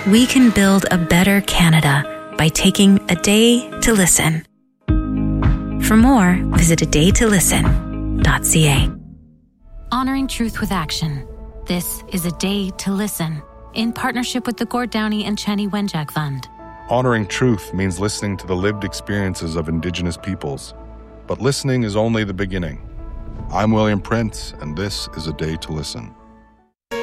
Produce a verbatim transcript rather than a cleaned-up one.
we can build a better Canada by taking a day to listen. For more, visit a day to listen dot c a. Honoring truth with action. This is A Day to Listen, in partnership with the Gord Downie and Chenny Wenjack Fund. Honoring truth means listening to the lived experiences of Indigenous peoples. But listening is only the beginning. I'm William Prince, and this is A Day to Listen.